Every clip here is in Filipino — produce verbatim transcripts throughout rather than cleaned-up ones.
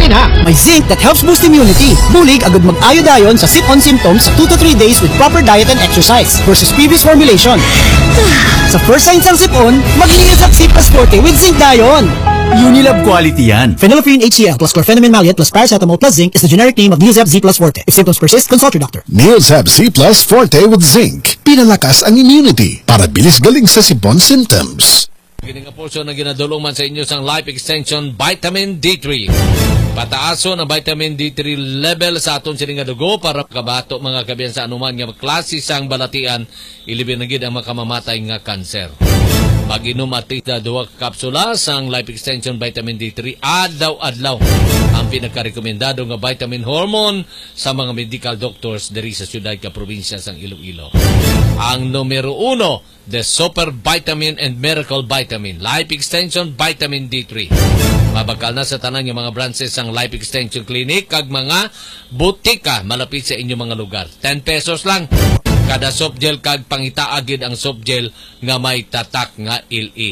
Forte na. May zinc that helps boost immunity. Bulig agad mag-ayo dayon sa sip-on symptoms sa two to three days with proper diet and exercise versus previous formulation. Sa first signs ng sip-on, maglinis ang Sip Plus Forte with zinc dayon. Unilab quality yan. Phenylephrine H C L plus chlorpheniramine maleate plus paracetamol plus zinc is the generic name of Neosep Z Plus Forte. If symptoms persist, consult your doctor. Neosep Z Plus Forte with zinc. Pinalakas ang immunity para bilis galing sa sipon symptoms. Gining portion na ginadulong man sa inyo sang Life Extension Vitamin D three. Pataaso ng vitamin D three level sa aton sining nga dugo para kabato mga kabiyan sa anuman nga klase sang balatian ilibin na gid ang makamamatay nga kanser. Mag-inom at tita duwa kapsula sang Life Extension Vitamin D three adlaw-adlaw. Ang pinaka-rekomendado nga vitamin hormone sa mga medical doctors diri sa siyudad ka probinsya sang Iloilo. Ang numero uno, the Super Vitamin and Miracle Vitamin Life Extension Vitamin D three. Mabakal na sa tanan nga mga branches sang Life Extension Clinic kag mga butika malapit sa inyong mga lugar. ten pesos lang kada soft gel kag pangitaagid ang soft gel nga may tatak nga L E.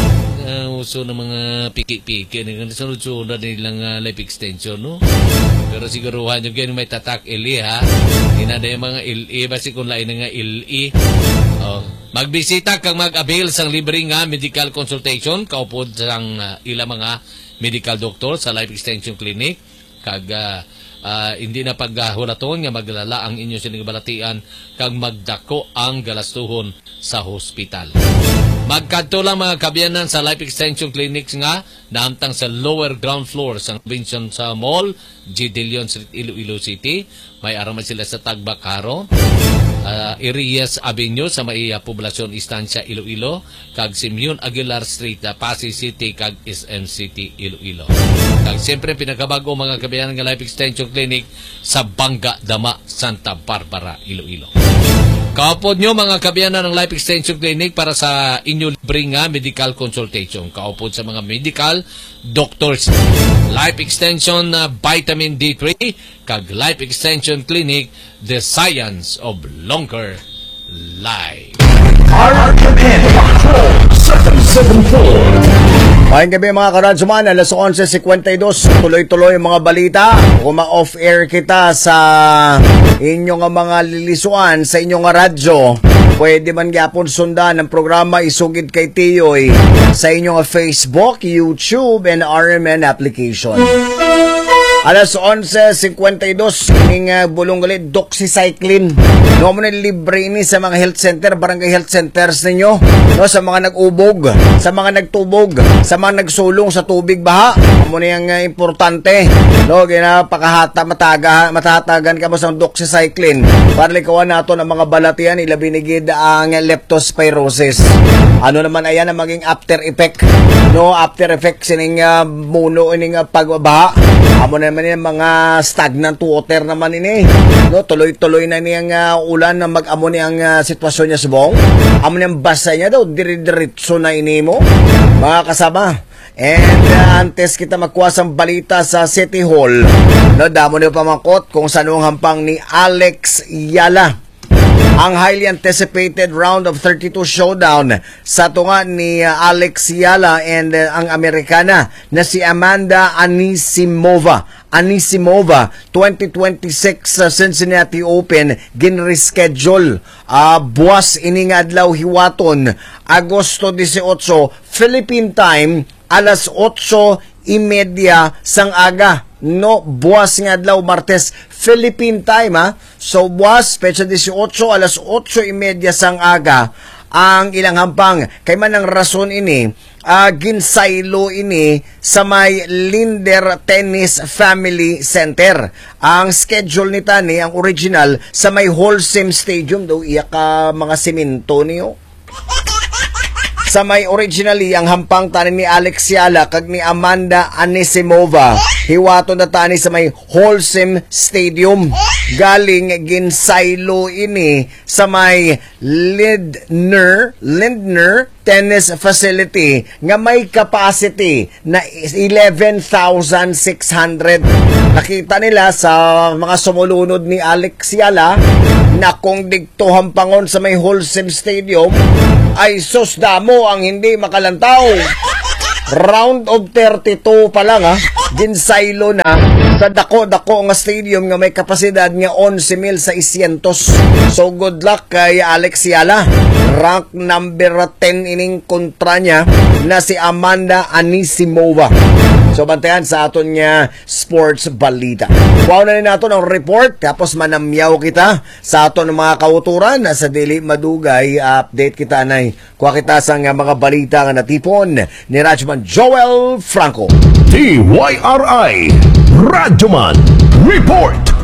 Uh, uso ng mga piki-piki nga sunod-sunod nilang uh, Life Extension, no? Pero siguruhan nyo ganyan may tatak L E, ha? Hinada yung mga L E basi kung lain nga L E. Oh. Magbisita kang mag-avail sang libre nga medical consultation kaupod sang uh, ila mga medical doctor sa Life Extension Clinic kag uh, uh, hindi na paghulaton nga maglala ang inyo sining balatian kag magdako ang galastuhon sa hospital. Magkadto lang mga kabiyanan sa Life Extension Clinics nga naamtang sa lower ground floor sa Vincent sa Mall, G. Dillon Street, Iloilo City. May araman sila sa Tagbacaro, uh, Irias Avenue sa may uh, Poblasyon Istansya, Iloilo, kag Simeon Aguilar Street, uh, Pasig City, kag S M City, Iloilo. Kag siyempre pinakabago mga kabiyanan ng Life Extension Clinic sa Bangga, Dama, Santa Barbara, Iloilo. Kaupod nyo mga kabiyanan ng Life Extension Clinic para sa inyo libre nga medical consultation. Kaupod sa mga medical doctors. Life Extension uh, Vitamin D three kag Life Extension Clinic, the science of longer life. R M N Patrol seven seven four. Maayong gabi mga karadyoman, alas eleven fifty-two, tuloy-tuloy ang mga balita. Kung ma-off-air kita sa inyong mga lilisuan, sa inyong radyo, pwede man gyapon sundan ang programa Isugid kay Tiyoy sa inyong Facebook, YouTube, and R M N application. Alas eleven fifty-two, ning uh, bulong galit, doxycycline. No mo na libre ini sa mga health center, barangay health centers ninyo. No, sa mga nag-ubog, sa mga nagtubog, sa mga nagsulong sa tubig baha. Amo na yung uh, importante. No, ginapakahata, mataga, matatagan ka mo sa doxycycline. Para likawan nato ng mga balatian, ilabinigid ang leptospirosis. Ano naman ayan ang maging after effect. No, after effect sining uh, muno ining uh, pagbabaha. Amo na naman yung mga stagnant water naman ini. No, tuloy-tuloy na niyang uh, ulan na mag-amo niyang uh, sitwasyon niya sa buong. Amo niyang basa niya daw, diri-diritso na ini mo. Mga kasama. And uh, antes kita magkuwasang balita sa City Hall, no, damo niyo pamakot kung saan ang hampang ni Alex Yala. Ang highly anticipated round of thirty-two showdown sa tunga ni uh, Alex Yala and uh, ang Amerikana na si Amanda Anisimova. Anisimova, twenty twenty-six sa uh, Cincinnati Open, ginreschedule. Uh, buwas ining adlaw hiwaton, Agosto eighteen, Philippine time, alas otso y media sang aga. No, buwas nga adlaw Martes, Philippine time, ha? So, buwas, petsa eighteen, alas otso y media sang aga, ang ilang hampang. Kay man ang rason ini, uh, ginsaylo ini sa may Linder Tennis Family Center. Ang schedule ni Tani, ang original, sa may Holcim Stadium, daw iya ka mga simento niyo. Sa may originally, ang hampang tani ni Alex Yala kag ni Amanda Anisimova, hiwato na tani sa may Holcim Stadium. Galing ginsaylo ini sa may Lindner, Lindner Tennis Facility nga may capacity na eleven thousand six hundred. Nakita nila sa mga sumulunod ni Alex Yala na kung digto hampangon sa may Holcim Stadium ay sus damo ang hindi makalantaw. Round of thirty-two pa lang ha. Ginsaylo na sa dako-dako nga stadium nga may kapasidad nga eleven mil seiscientos. So good luck kay Alex Yala. Rank number ten ining kontra niya na si Amanda Anisimova. So bantayan sa aton nga sports balita. Wow na rin nato ng report tapos manamyaw kita sa aton mga kauturan na sa dili madugay update kita nay. Kuha kita sa nga mga balita nga natipon ni Radyoman Joel Franco. D Y R I Radyoman Report.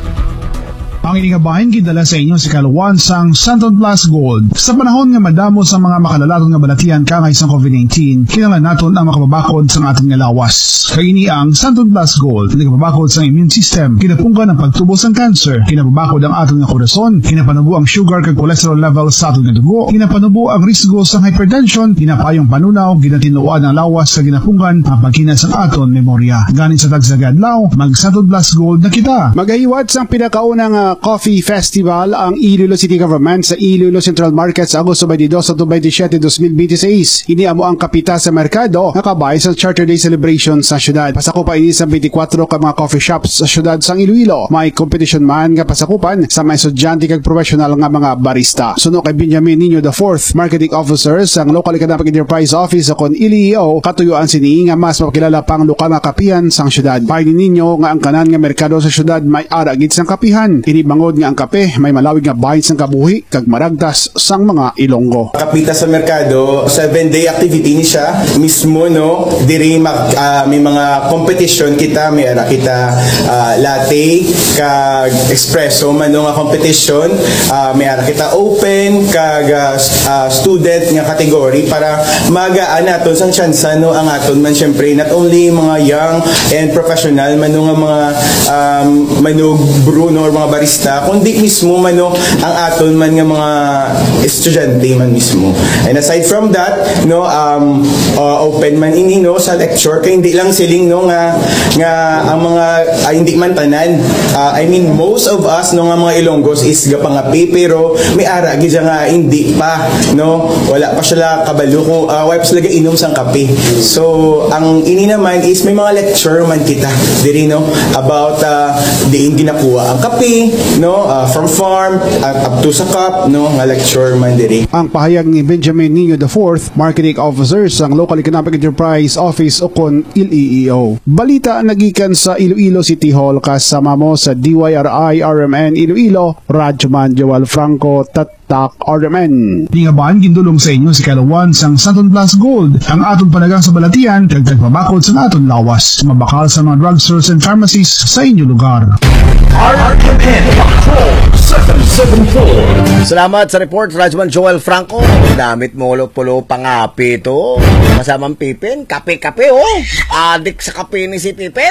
Ang inigabahin gidala sa inyo si Kaluwan sang Santon Plus Gold. Sa panahon nga madamo sa mga makalalaton nga balatian kangay sang COVID nineteen, kinahanglan naton ang makababakod sang aton nga lawas. Kaini ang Santon Plus Gold, nagababakod sang immune system, kinapunggan ang pagtubos sang cancer, kinababakod ang aton nga korason, kinapanubo ang sugar kag cholesterol level sa aton nga dugo, kinapanubo ang risgo sang hypertension, kinapayong panunaw, ginatinuan ang lawas sa ginapunggan, ang pagkina sang aton memorya. Ganin sa tagsagadlaw, mag Santon Plus Gold na kita. Magahiwat sang pinakaunang uh, Coffee Festival ang Iloilo City Government sa Iloilo Central Market sa Agosto twenty-two hanggang twenty-seven, twenty twenty-six. Ini amo ang kapita sa merkado nakabay sa Charter Day celebration sa syudad. Pasakupan ini sa twenty-four ka mga coffee shops sa syudad sang Iloilo. May competition man nga pasakupan sa mga estudyante kag professional nga mga barista. Suno kay Benjamin Nino the fourth, Marketing Officer sa Local Economic Enterprise Office sa kon L E O, katuyuan sini nga mas mapakilala pang lokal nga kapihan sang syudad. Paingin ninyo nga ang kanan nga merkado sa syudad may aragid sang kapihan. Ini bangod nga ang kape may malawig nga bahin sang kabuhi kag maragdas sang mga Ilonggo. Kapita sa merkado, seven day activity ni siya mismo no, diri mag uh, may mga competition kita, may ara kita uh, latte kag espresso man nga competition, uh, may ara kita open kag uh, uh, student nga category para magaan naton sang chance no ang aton man syempre not only mga young and professional man nga mga um, manog Bruno or mga barista kundi mismo man no, ang aton man nga mga estudyante man mismo. And aside from that, no, um, uh, open man ini no sa lecture kay hindi lang siling no nga nga ang mga uh, hindi man tanan. Uh, I mean most of us no nga mga Ilonggos is gapangapi pero may ara gid nga hindi pa no, wala pa sila kabalo kung uh, wipes laga inom sang kape. So ang ini naman is may mga lecture man kita diri no about uh, diin ginakuha ang kape no, uh, from farm uh, up to sa cup no nga lecture man diri. Ang pahayag ni Benjamin Nino the fourth, Marketing Officer sa Local Economic Enterprise Office o kon L E O. Balita nagikan sa Iloilo City Hall kasama mo sa D Y R I R M N Iloilo, Radyoman Joel Franco, Tatak R M N. Tingabaan gindulong sa inyo si Kaluwan sang Santon Plus Gold, ang aton panagang sa balatian kag tagpabakod sa aton lawas. Mabakal sa mga drugstores and pharmacies sa inyong lugar. R M N Patrol seven seven four. Salamat sa report, Radyoman Joel Franco. Damit mo pulo pangapi to. Kasamang Pipin, kape-kape oh. Adik sa kape ni si Pipin.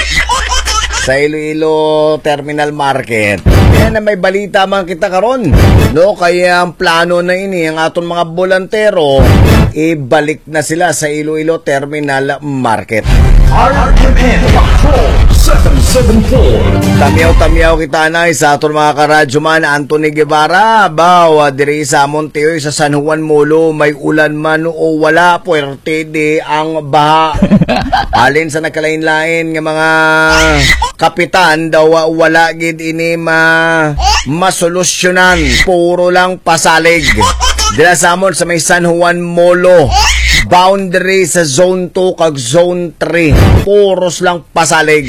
Sa Iloilo Terminal Market. Kaya na may balita man kita karon. No, kaya ang plano na ini ang aton mga bolantero ibalik na sila sa Iloilo Terminal Market. R M N Patrol seven seven four. Tamyaw-tamyaw kita na sa aton mga karadyoman, Anthony Guevara. Bawa diri sa Monteoy sa San Juan Molo, may ulan man o wala, puwerte di ang baha. Alin sa nagkalain-lain nga mga kapitan daw wala gid ini ma masolusyonan, puro lang pasalig. Dila sa amon sa may San Juan Molo, boundary sa zone two kag zone three, puros lang pasalig.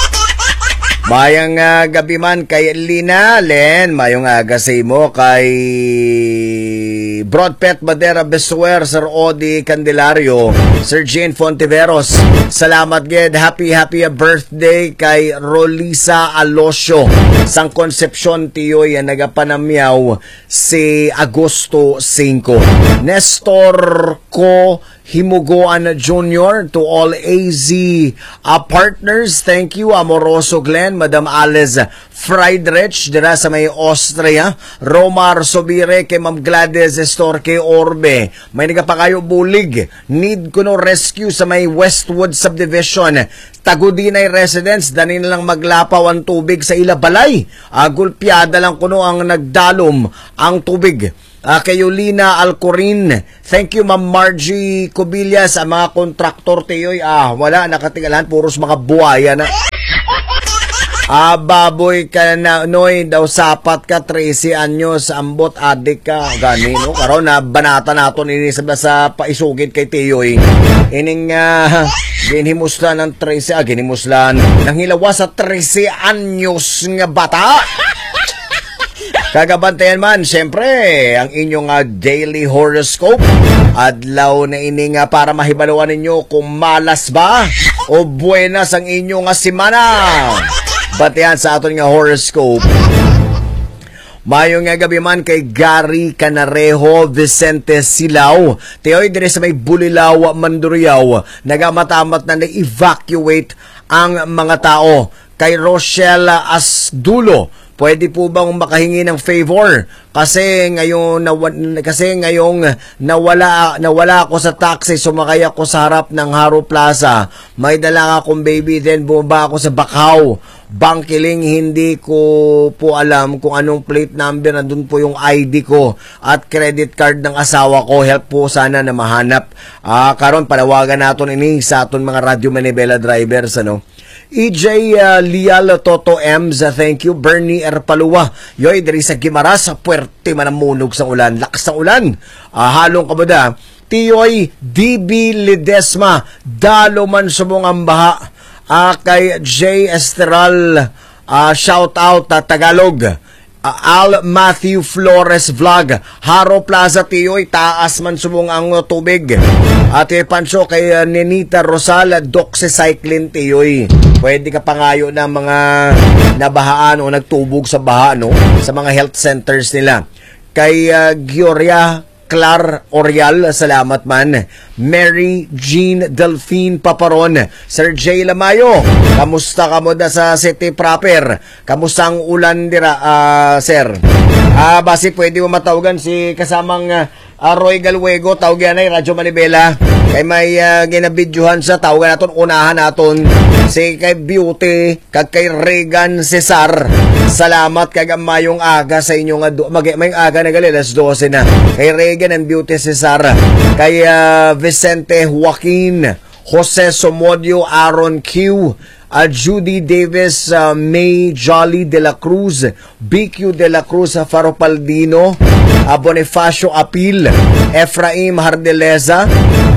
Mayang uh, gabi man kay Lina Len, mayong aga sa imo kay Broadpet Madera Besuer, Sir Odi Candelario, Sir Jane Fontiveros. Salamat gid, happy happy birthday kay Rolisa Alosio sang Concepcion Tiyoy ang nagapanamyaw si Agosto five. Nestor Ko Himugoan Junior, to all A Z uh, partners, thank you. Amoroso Glenn, Madam Alice Friedrich, dira sa may Austria. Romar Sobire, kay Ma'am Gladys Estorque Orbe. May nagapakayo bulig. Need ko no rescue sa may Westwood Subdivision. Tagudinay residents, dani na lang maglapaw ang tubig sa Ilabalay. Agulpiada lang kuno ang nagdalom ang tubig. Uh, kay Yulina Alcorin. Thank you, Ma'am Margie Cobillas. Ang mga kontraktor, Tiyoy, ah, wala, nakatingalahan, puros mga buhaya na. Ah, baboy ka na, noy, daw sapat ka, trece anyos, ambot, adik ka, gani, no? Karon na, banata nato, inisab na sa paisugid kay Tiyoy. Ining, ah, ginhimuslan ng trece, ah, ginhimuslan, nang hilawa sa trece anyos nga bata. Kagabantayan man, siyempre, ang inyong uh, daily horoscope. Adlaw na ini nga para mahibaluan ninyo kung malas ba o buenas ang inyong uh, simana. Batihan sa aton nga horoscope. Mayong nga gabi man kay Gary Canarejo Vicente Silao. Tiyoy, dire sa may Bulilaw, Mandurriao, nagamatamat na na-evacuate ang mga tao. Kay Rochelle Asdulo, pwede po bang makahingi ng favor? Kasi ngayon kasi ngayong nawala nawala ako sa taxi, sumakay ako sa harap ng Haro Plaza. May dala akong baby, then bumaba ako sa Bakaw. Bangkiling, hindi ko po alam kung anong plate number, nandun po yung I D ko at credit card ng asawa ko. Help po sana na mahanap. Ah, karon panawagan naton ini sa aton mga Radyo Manibela drivers, ano. E J uh, Lial Toto Ems, uh, thank you. Bernie Erpalua, yoy, diri sa Gimaras, puwerte man ang munog sa ulan, lakas ng ulan, uh, halong kabuda. Tiyoy D B Ledesma, dalo man sumong ang baha. Uh, kay J Esteral, uh, shout out, uh, Tagalog. Uh, Al Matthew Flores Vlog, Haro Plaza, Tiyoy, taas man sumong ang uh, tubig. At uh, Pancho kay uh, Nenita Rosal, Doxycycline, Tiyoy. Pwede ka pangayo ng mga nabahaan o nagtubog sa baha, no? Sa mga health centers nila. Kay uh, Gioria Clar Orial, salamat man. Mary Jean Delphine Paparon, Sir J Lamayo, kamusta ka mo na sa city proper? Kamusta ang ulan dira, uh, sir? Ah, uh, basi pwede mo matawagan si kasamang uh, Roy Galwego, tawag yan ay Radyo Manibela. Kay may uh, ginabidyohan sa tawagan naton, unahan naton si kay Beauty, kag kay Regan Cesar. Salamat kag mayong aga sa inyong uh, mag may aga na gali, alas dose na. Kay Regan and Beauty Cesar, kay uh, Vicente Joaquin, Jose Somodio, Aaron Q, uh, Judy Davis, uh, May Jolly de la Cruz, B Q de la Cruz, uh, Faropaldino, uh, Bonifacio Apil, Efraim Hardeleza,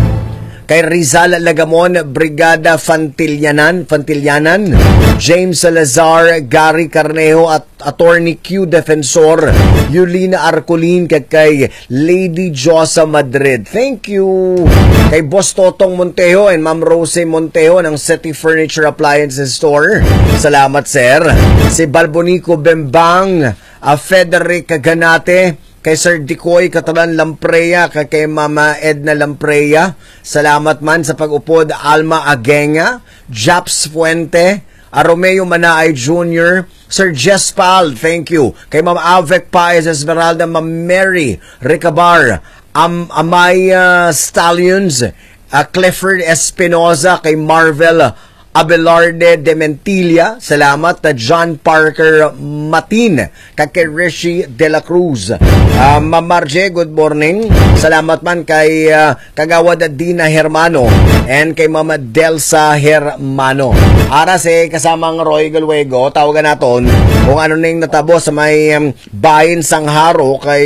kay Rizal Lagamon, Brigada Fantillanan, Fantillanan, James Salazar, Gary Carnejo at Attorney Q Defensor, Yulina Arcolin, kay, kay Lady Josa Madrid. Thank you. Kay Boss Totong Montejo and Ma'am Rose Montejo ng City Furniture Appliances Store. Salamat, sir. Si Balbonico Bembang, uh, Frederick Ganate, kay Sir Dicoy Catalan Lampreya, kay, kay Mama Edna Lampreya, salamat man sa pag-upod. Alma Agenga, Japs Fuente, a Romeo Manaay Junior, Sir Jess Pal, thank you. Kay Mama Avec Paez Esmeralda, Ma'am Mary Ricabar, Am Amaya Stallions, uh, Clifford Espinoza, kay Marvel Abelarde de Mentilla, salamat. Na John Parker Matin, kay Rishi de la Cruz, uh, Ma'am Marje, good morning. Salamat man kay uh, Kagawad Dina Hermano and kay Mama Delsa Hermano. Ara si kasamang Roy Galwego, tawagan naton kung ano ning natabo sa may um, bahin Sangharo, kay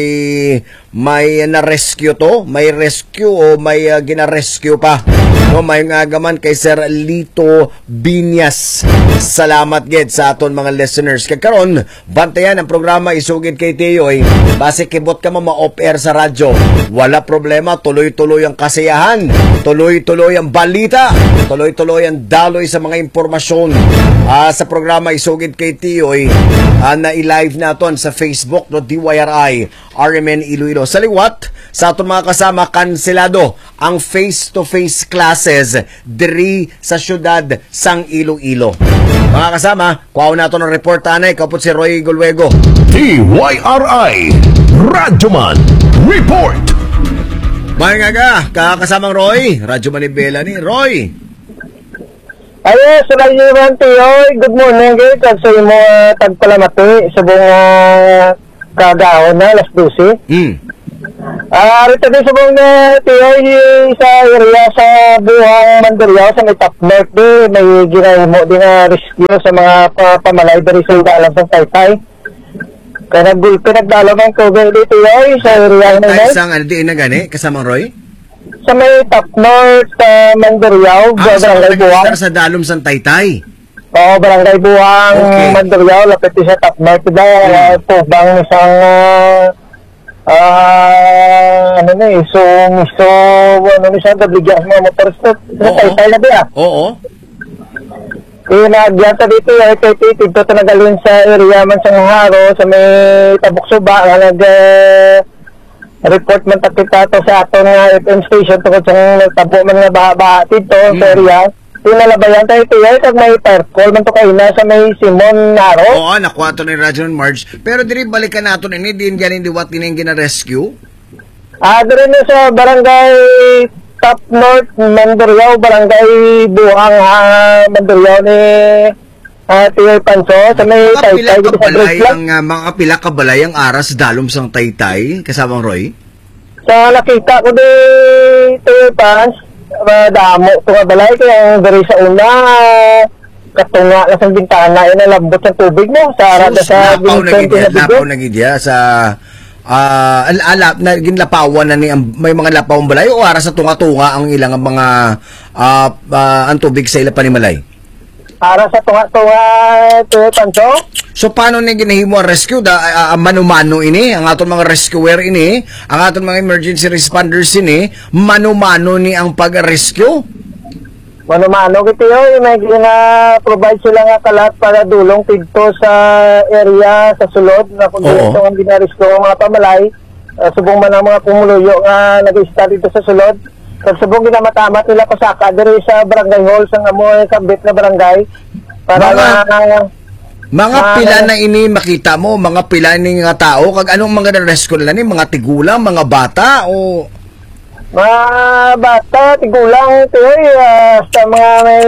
may na-rescue to, may rescue o may uh, gina-rescue pa. No, may ngagaman kay Sir Lito Binyas. Salamat gid sa aton mga listeners. Kay karon, bantayan ang programa isugid kay Tiyoy. Base kibot ka mo ma-off-air sa radyo, wala problema, tuloy-tuloy ang kasiyahan, tuloy-tuloy ang balita, tuloy-tuloy ang daloy sa mga impormasyon. Uh, sa programa isugid kay Tiyoy, uh, na i-live naton sa Facebook no D Y R I R M N Iloilo. Sa liwat, sa aton mga kasama, kanselado ang face-to-face classes diri sa syudad sang Iloilo. Mga kasama, kuhaw nato ng report tanay, kapot si Roy Galwego. D Y R I Radyoman Report. May nga ka, kakasamang Roy, Radyo Manibela ni Roy. Ayos, Radyo Manibela, good morning guys, at sa imo uh, tagpalamati sa buong uh, kagahon na, alas dose. Hmm. Ah, rito din subong na tiyoy sa area sa Buhang Mandurriao sa may top north di may ginahimo din na rescue sa mga pa- pamalay diri sa dalan sa Taytay. Kaya nag- pinagdalo ng COVID dito tiyoy sa area na Ay, yun. isang ano di na gani, kasamang Roy? Sa may top north uh, Mandurriao, Ah, sa Barangay Buhang. mga sa dalom sa Taytay. Oo, Barangay Buhang, Okay. Mandurriao, lapit din sa top north ba, uh, tubang isang uh, ah ano na eh, so, so, ano na siya, nabigyan sa mga motorista sa Oo. Taytay na ba? Oo. Kaya nagyanta dito, ay kay Tito, ito nagalun sa area man sa Haro, sa may Tabuksuba, nga nag, uh, report man takitato sa ato nga F M station tungkol sa nagtabo man nga baha-baha dito Hmm. sa area. Tinalabayan tayo ito yan, kag may fire call man to kayo na sa may Simon Haro. Oo, nakuha to ni Rajon Marge. Pero diri balikan nato ni din ganin diwat ni gina-rescue. Ah, doon na sa barangay Top North, Mandurriao, barangay Buhang, ah, Mandurriao ni ah, Tiyoy Panso, sa may Mga pila Taytay, ka dito sa balay Bridge ang uh, mga pila ka balay ang aras dalom sang Taytay kasamang Roy. Sa nakita ko di Tiyoy Pans, uh, damo ito nga balay, kaya dari sa una, ah, katunga na sa bintana, yun ang lambot ng tubig mo, sa arada Sus, sa lapaw na Vincent gidya, na lapaw bigo. na gidya sa ah al alap na ginlapawan na ni ang- may mga lapawang balay o ara sa tunga-tunga ang ilang mga ah ah, ang tubig sa ila panimalay. Para sa tunga-tunga, Tiyoy Panso, So paano ni ginahimo ang rescue da ah, ah, mano-mano ini ang aton mga rescuer ini, ang aton mga emergency responders ini, mano-mano ni ang pag-rescue? mano-mano kito yun, may gina-provide sila nga kalat para dulong tidto sa area sa sulod na kung Oo. dito ang ginaris ko ang mga pamalay, uh, subong man ang mga pumuluyo nga nag-start dito sa sulod. Kag subong ginamatamat nila pasaka diri sa barangay hall sa amoy kabit na barangay para Mga- na Mga Ah, pila eh. na ini makita mo, mga pila ni nga tao, kag anong mga rescue nila ni, mga tigulang, mga bata o mga bata, tigulang, tiyoy, uh, sa mga may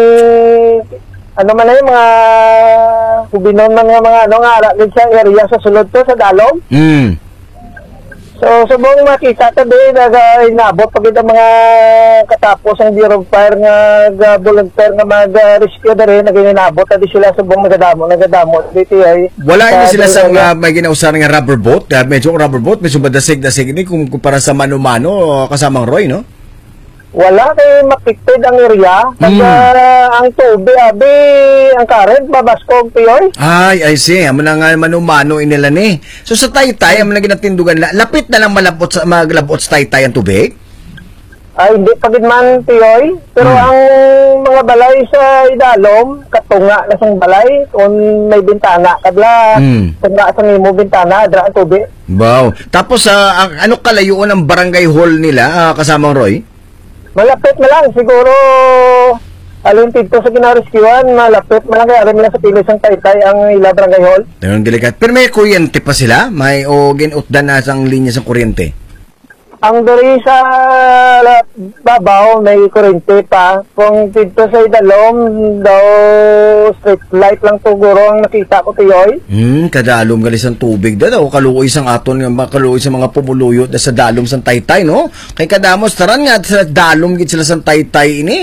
ano man na yun, mga hubinon man nga mga ano nga arakid sa area sa sulod to, sa dalom. Hmm. So, subong makita ta din, nag-inabot pag ang mga katapos ang Bureau of Fire nga ga- volunteer nga mag-rescue na rin, nag-inabot na di sila subong nagadamo, nagadamo. Dito ay... Wala ini sila sa area. mga may ginausar nga rubber boat, uh, medyo rubber boat, medyo badasig-dasig ini kung kumpara sa mano-mano uh, kasamang Roy, no? Wala kay makitid ang area. Pag Hmm. ah, ang tubig, abi, ang current, babaskog piyoy. Ay, I see. Amo na nga mano-mano inila ni. So sa Taytay, amo na ginatindugan, la- lapit na lang malapot sa maglabot sa Taytay ang tubig. Ay, hindi pagid man piyoy. Pero Hmm. ang mga balay sa idalom, katunga na sang balay, kung may bintana, kadla, Hmm. tunga sa ngimo bintana, adra ang tubig. Wow. Tapos sa ang ano kalayuan ng barangay hall nila, ah, kasamang Roy? Malapit na lang, siguro, alin dito sa ginarescuean, malapit na lang, kaya alam nila sa pilis ng Taytay ang ila barangay hall. Ayun, delikat. Pero may kuryente pa sila? May o ginutdan na sang linya sa kuryente? Ang dari sa la- babaw, may kurente pa. Kung dito sa idalom, daw street light lang siguro ang nakita ko tiyoy. Hmm, kadalom galis ang tubig da daw kaluoy sang aton nga kaluoy sa mga pumuluyo da sa dalom sang Taytay, no? Kay kadamos taran nga sa dalom gid sila sang Taytay ini.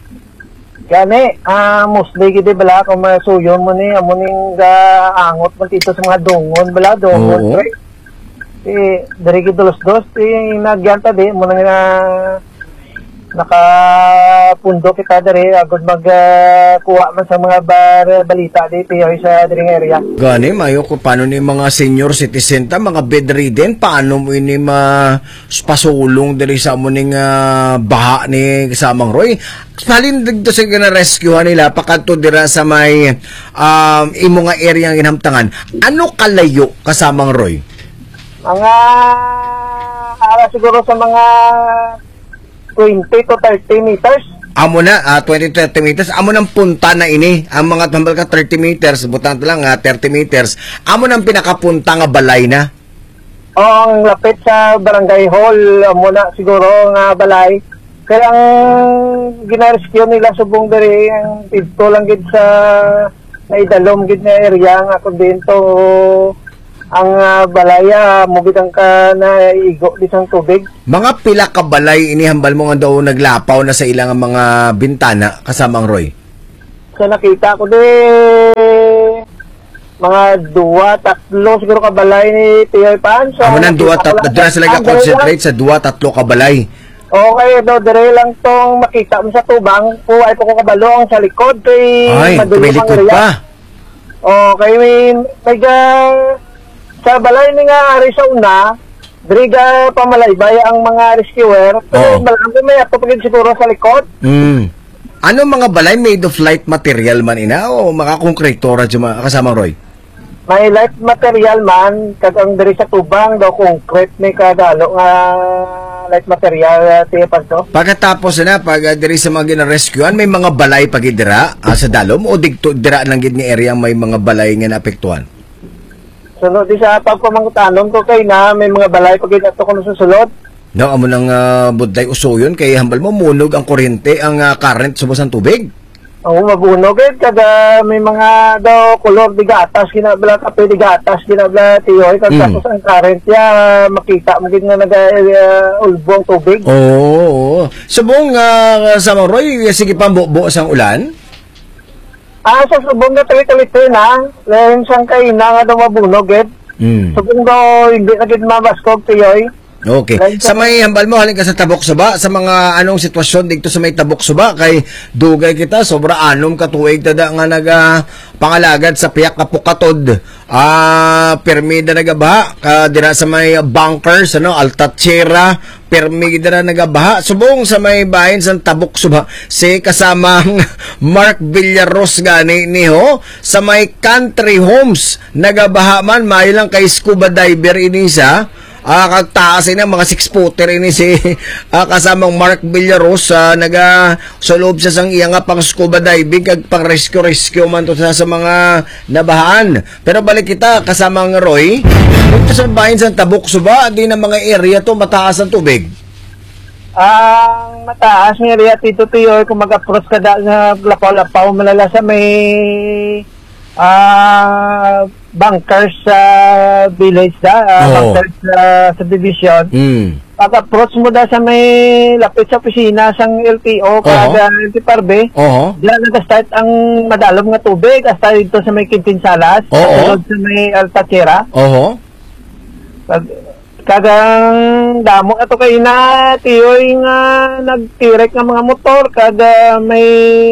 Gani, ah, mostly gidi bala kung masuyon mo ni, amo ning ga angot mo dito sa mga dungon bala, dungon. Oo. pre. Eh, dari gid dos-dos, eh, nagyanta di, mo na nga nakapundo kita dari, agad magkuha man sa mga bar, balita di, tiyoy sa diring area. Gani mayo ko paano ni mga senior citizen ta, mga bedridden, paano mo ini ma pasulong diri sa mo ning ah, baha ni kasamang Roy. Salin dito sa gina-rescuehan nila pakanto dira sa may um, imo nga area nga ginhamtangan. Ano kalayo kasamang Roy? Mga ara siguro sa mga twenty to thirty meters. Amo na, ah, twenty to thirty meters. Amo ng punta na ini. Ang mga tambal ka thirty meters, butang lang nga thirty meters. Amo ng pinakapunta nga balay na. O ang lapit sa barangay hall, muna siguro nga balay. Kaya ang ginarescue nila subong diri ang dito lang gid sa naidalom gid na area nga kun din to ang uh, balaya mugitang ka na igo di sang tubig. Mga pila ka balay inihambal mo nga daw naglapaw na sa ilang mga bintana kasamang Roy. So nakita ko di mga duwa, tatlo siguro ka balay ni Tiyoy Pan. So, amo nang duwa tatlo, dira sila ka concentrate sa duwa tatlo ka balay. Okay, do dire lang tong makita mo sa tubang, kung ay po ko kabalo ang sa likod kay ay, may likod pa. Okay, may may ga, sa balay ni nga ari sa una, dire ga pamalaybay ang mga rescuer, pero oh. Balay may ato pagid siguro sa likod. Mm. Ano mga balay made of light material man ina o mga konkretora mga kasamang Roy? May light material man kag ang diri sa tubang daw concrete may kadalo nga light material tiya pa to. Pagkatapos na pag uh, diri sa mga gina-rescuean may mga balay pagidira uh, sa dalom o digto dira lang gid nga area may mga balay nga naapektuhan. Sunod di sa pagpamangutanon ko kay na may mga balay pagid ato kuno sa sulod. No, amo nang uh, budlay usoyon kay hambal mo munog ang kuryente ang uh, current subos ang tubig. Oo, mabunog eh. Kada may mga daw kolor di gatas, kinabla kape di gatas, kinabla tiyoy. Kag Mm. tapos ang current niya, makita mo din nga nag-ulbong tubig. Oo. oo. Subong uh, sa Roy, sige pa buo sang ulan. Ah, sa subong na tulit-tulit na, lahin siyang kaina nga daw mabunog eh. Mm. Subong daw hindi na gid mamaskog tiyoy. Okay. Sa may hambal mo halin ka sa Tabok Suba sa mga anong sitwasyon dito sa may Tabok Suba kay dugay kita sobra anom ka tuig tada nga naga pangalagad sa piyak ka pukatod. Ah, permi da nagabaha ka dira sa may bunkers ano Altatchera, permi dira nagabaha subong sa may bahin sa Tabok Suba si kasamang Mark Villaros gani ni ho sa may country homes nagabaha man may lang kay scuba diver ini sa Ah, kagtaas na mga six-footer ini si ah, kasamang Mark Villaros uh, naga sa loob sa sang iya nga pang scuba diving kag pang rescue-rescue man to sa, sa mga nabahaan. Pero balik kita kasamang Roy, dito sa bahin sa Tabok Suba, di na mga area to mataas ang tubig. Ang mataas nga area dito tiyoy kung mag-approach ka da sa lapaw-lapaw malala sa may ah uh, bunkers sa uh, village da, uh, oh. bunkers uh, sa division. Mm. Pag-approach mo da sa may lapit sa opisina sang L T O kada L T P R B, Oo. diyan nag-start ang madalom nga tubig hasta dito sa may Quintinsalas, Oo. sa may Altatchera. Oho. Pag kagang damo ato kay na tiyoy nga nagtirek nga mga motor kada may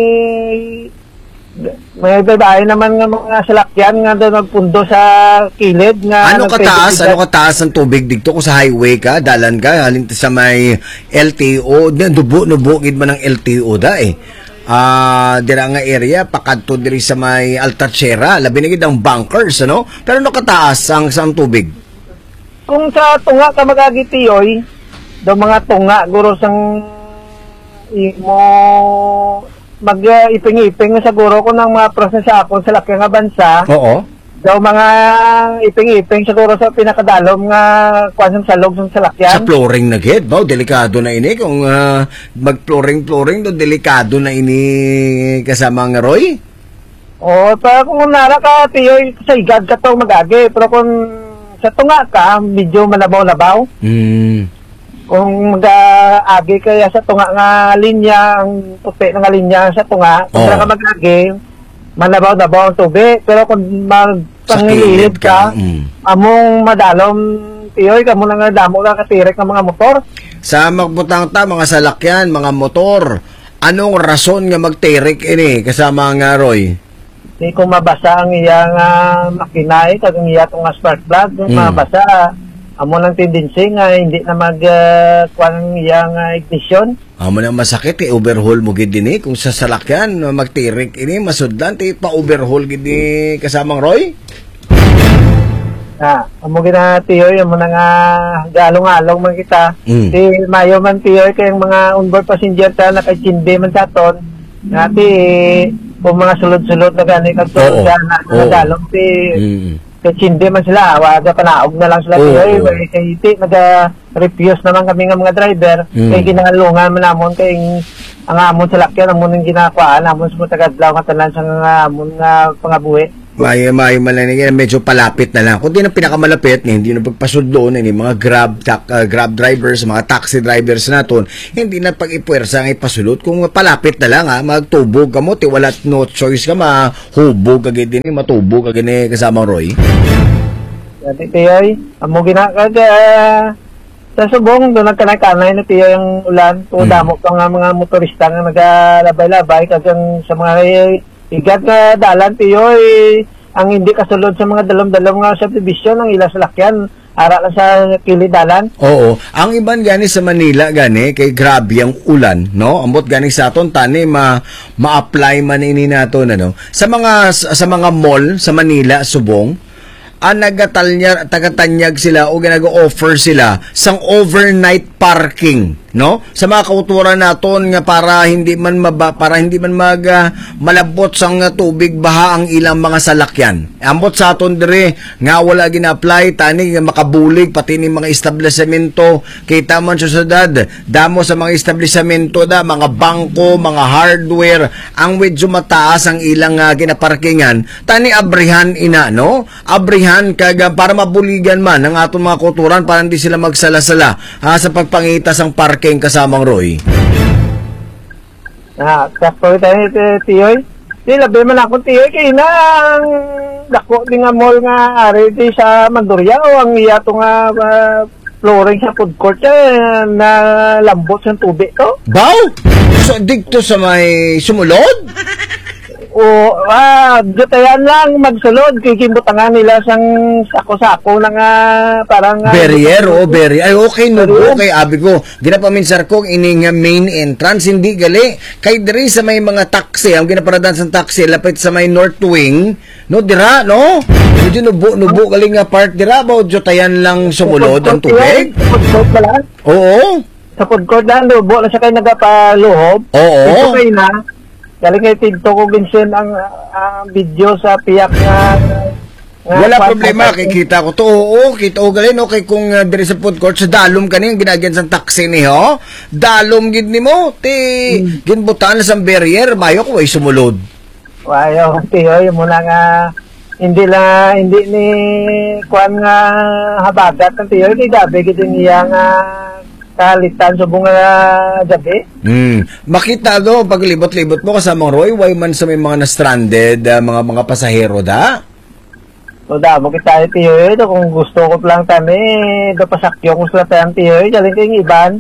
may babae naman nga mga salakyan nga doon nagpundo sa kilid nga Ano kataas? Ano kataas ang tubig dito kung sa highway ka, dalan ka, halin sa may L T O, dubo-nubo gid man ang L T O da eh. Ah, dira nga area pakadto diri sa may Altatchera, labi na gid ang bunkers ano. Pero ano kataas ang sa tubig? Kung sa tunga ka magagitiyoy, daw mga tunga guro sang imo mag-iping-iping na siguro ko ng mga prosesa ako sa laki nga bansa. Oo. Daw mga iping-iping siguro sa pinakadalom nga kwan sa loob ng salakyan. Sa flooring na gid, bao delikado na ini kung uh, mag-flooring-flooring do delikado na ini kasama nga Roy. O, pa kung nara ka tiyoy sa igad ka to magagi, pero kung sa tunga ka, medyo malabaw-labaw. Hmm. Kung mag-agi kaya sa tunga nga linya, ang puti nga linya sa tunga, kung Oh. ka mag-agi, manabaw-nabaw ang tubig. Pero kung magpangilid ka, mm. among madalom, tiyoy, kamo na nga damo ka katirek ng mga motor. Sa magbutang ta, mga salakyan, mga motor, anong rason nga magtirik ini kasama nga Roy? Di kung mabasa ang iyang uh, makinay, kag ang iya itong spark plug, kung Mm. mabasa, amo ng tendency nga hindi na mag uh, kuha ng iyang uh, ignition. Amo na masakit eh, overhaul mo gid din eh. Kung sa salakyan, magtirik ini, masudlan, ti pa-overhaul gid ni kasamang Roy? Ah, amo gina tiyoy, amo na nga galong-along man kita. Mm. Di mayo man tiyoy kayong mga onboard passenger ta nakachindi man sa ton. Ngati kung mga sulod-sulod na gani kag Oo. na na Oo. galong ti Mm. kachindi man sila, waga panaog na lang sila Oo. tiyoy. Way kay iti naga-refuse naman kami nga mga driver. Mm. Kay ginalungan man namon kay ang amon sa lakyan amon ang ginakuan amon sa tagadlaw nga tanan sa nga amon nga pangabuhi. May may malanig medyo palapit na lang. Kung di na pinakamalapit, hindi na pagpasod doon ini mga grab tak, uh, grab drivers, mga taxi drivers naton, hindi na pag-ipuwersa ang ipasulot. Kung palapit na lang ha, magtubog ka mo, ti wala no choice ka, mahubog ka gini, matubog ka gini kasama Roy. Dati tiyoy, amo ginakag uh, sa subong doon nagkanay-kanay na tiyoy ang ulan. To Hmm. damo ka nga mga motorista nga nagalabay-labay kagang sa mga igat nga dalan tiyoy ang hindi kasulod sa mga dalom-dalom nga subdivision ang ilang salakyan ara lang sa kilid dalan. Oo. Ang iban gani sa Manila gani kay grabe ang ulan, no? Ambot gani sa aton tani ma ma-apply man ini naton ano. Sa mga sa mga mall sa Manila subong, ang nagatalnya tagatanyag sila o ginag-offer sila sang overnight parking, no? Sa mga kauturan naton nga para hindi man maba, para hindi man mag uh, malabot sang uh, tubig baha ang ilang mga salakyan. Ambot sa aton dire nga wala gina-apply tani nga makabulig pati ni mga establishmento kita man sa syudad damo sa mga establishmento da mga bangko, mga hardware ang medyo mataas ang ilang uh, ginaparkingan tani abrihan ina, no? Abrihan kaga para mabuligan man ang atong mga kulturan para hindi sila magsala-sala ha, sa pagpangitas ang parking kasamang Roy. Ah, kapo tayo tiyoy. Di labi man ako tiyoy kay na ang dako di nga mall nga ari di sa Mandurya o ang iya to nga uh, flooring sa food court eh, na lambot sa tubig to. Baw? So dikto sa may sumulod? O ah, gatayan lang magsulod kay kimbutangan nila sang sako-sako na nga parang uh, Barrier o barrier. Ay okay no okay abi ko. Ginapaminsar ko ining nga main entrance hindi gali kay diri sa may mga taxi ang ginaparadan sa taxi lapit sa may north wing no dira no. Medyo nubo nubo gali nga part dira ba jotayan lang sumulod ang tubig. Food court ba lang? Oo. Sa food court na lubo na siya kay nagapaluhob. Oo. Ito kay na galing kay Tinto ko Vincent ang uh, video sa piyak nga nga Wala kwan- problema, kikita ko to. Oo, kita o galin, okay, kung uh, diri sa food court, sa dalom ka niya, ginagyan sa taxi ni ho. Dalom gid ni mo, ti, Hmm. ginbutan sa barrier, mayo ko ay sumulod. Wayo, tiyo, yung muna nga hindi la hindi ni kwan nga habagat ng tiyo, hindi gabi gid niya nga kalitan sa bunga gabi. Hmm. Makita do, paglibot-libot mo kasamang Roy, why man sa may mga na-stranded, uh, mga mga pasahero da? So damo kita tiyo, ito kung gusto ko lang tani, do pasakyo ko sa tayang tiyo, galing kay iban.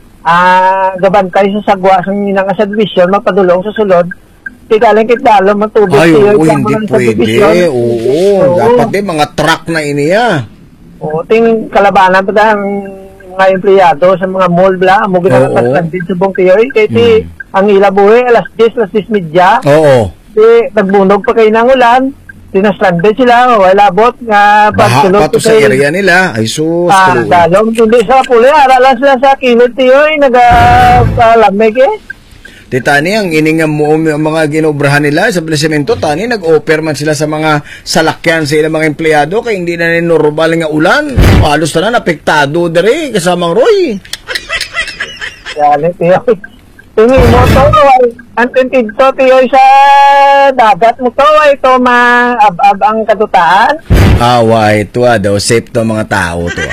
Ah, gaban kayo sa sagwa sa minang sa division mapadulong sa sulod. Di galing kay dalo matubig Ay, tiyo, oo, damo hindi lang sa pwede. division. Oo, Oo. dapat din mga truck na iniya. Oo, ting kalabanan pa dahil mga empleyado sa mga mall bla, mo ginagawa din sa buong tiyo. Kaya ti, ang ilabuhi, alas diyes, alas diyes media. Oo. Di, nagbunog pa kayo ng ulan. Tinastranded sila, wala bot nga Baha pagsulog pa to sa area nila. Ay, sus. Ah, kaluwi. dalong hindi sa puli, aralan sila sa kilid tiyo, nag-lamig eh. Di tani ang ining nga mo ang mga ginobrahan nila sa establishmento tani nag-offer man sila sa mga salakyan sa ilang mga empleyado kay hindi na ni normal nga ulan. Halos na apektado diri kasamang Roy. Yan, tiyo. Tingin mo to, ang tintig to, tiyo, sa dagat mo to, ito ma-ab-ab ang kadutaan. Away to ah, daw safe to mga tao to. ah.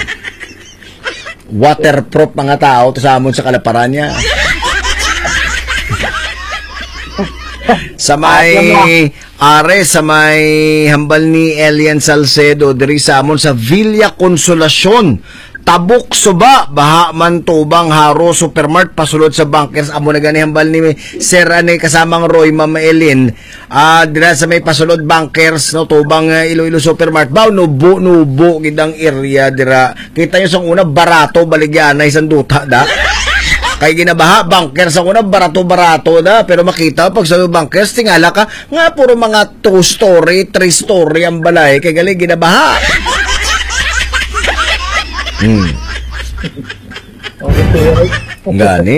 Waterproof mga tao to sa amon sa kalaparan niya. Sa may are sa may hambal ni Elian Salcedo diri sa amon sa Villa Consolacion. Tabok suba baha man tubang haro supermart pasulod sa bunkers amo na gani hambal ni Sir ani kasamang Roy Mama Elin ah dira sa may pasulod bunkers no tubang uh, Iloilo supermart baw nubo nubo gidang area dira kita nyo sa una barato baligyanay isang duta da kay ginabaha bunkers sa una barato barato da pero makita pag sa bunkers tingala ka nga puro mga two story three story ang balay kay gali ginabaha. Hmm. Gani.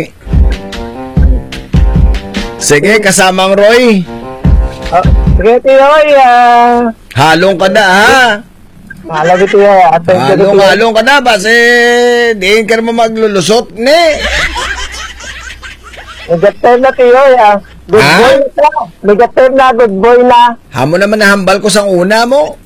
Sige, kasamang Roy. Oh, sige, tiyo, ah. Halong ka na, ha? Malagi tiyo, ateng ka Halong, tiyo. halong ka na, base diin ka naman maglulusot, ne? Nagatan na tiyo, ah. Good Ha? boy na. Negative na, good boy na. Hamo naman nahambal ko sa una mo.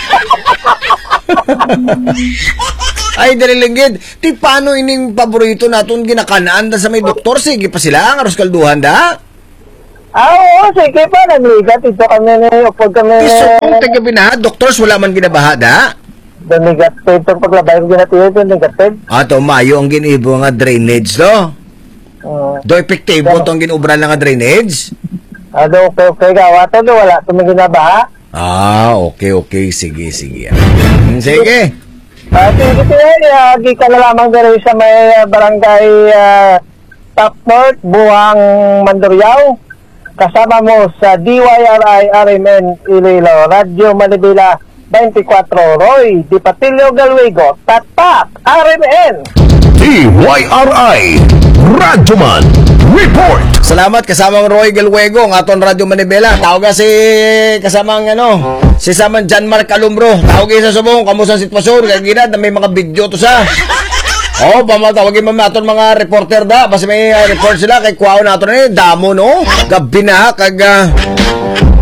Ay, dalilinggid. Ti paano ining paborito naton ginakanaan da sa may doktor? Sige pa sila, ang aros kalduhan da. Ah, oo, sige pa, nagligat. Ito kami na, upod kami Piso na. kong taga binaha, doktors wala man ginabaha da. Negative, itong paglabay ko ginatiyo ito, negative. Ato, mayo ang ginibo nga drainage do. Uh, Do epektibo tong ginubra nga drainage. ano, okay, okay, gawatan do, wala tumingin na ba? Ah, okay, okay. Sige, sige. Hmm, sige. Ah, sige, sige, uh, gikan na lamang dito sa may uh, barangay uh, Top North, Buhang, Mandurriao. Kasama mo sa D Y R I R M N Iloilo, Radyo Manibela twenty-four, Roy Di Patilio Galwego, Tatak, R M N. D Y R I Radyoman Report. Salamat kasamang Roy Galwego ng aton Radyo Manibela. Tawag nga si kasamang ano, si Saman John Mark Alumbro. Tawag sa subong kamusta ang sitwasyon kay ginad na may mga video to sa. Oh, pamatawagin mo aton mga reporter da. Basta may uh, report sila kay kuwaw naton eh damo no. Gabi na kag uh,